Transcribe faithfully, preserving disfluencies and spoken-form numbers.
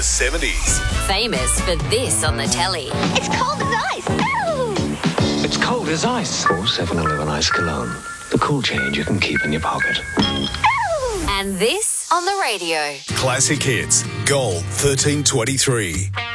the seventies. Famous for this on the telly. It's cold as ice. Ooh. It's cold as ice. Or seven eleven Ice Cologne. The cool change you can keep in your pocket. And this on the radio. Classic Hits, Gold thirteen twenty-three.